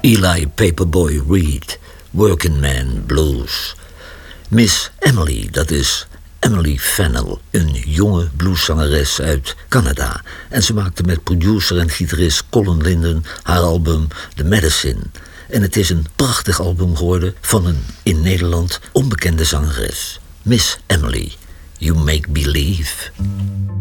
Eli Paperboy Reed, Working Man Blues. Miss Emily, dat is Emily Fennell, een jonge blueszangeres uit Canada. En ze maakte met producer en gitarist Colin Linden haar album The Medicine. En het is een prachtig album geworden van een in Nederland onbekende zangeres. Miss Emily, You Make Believe.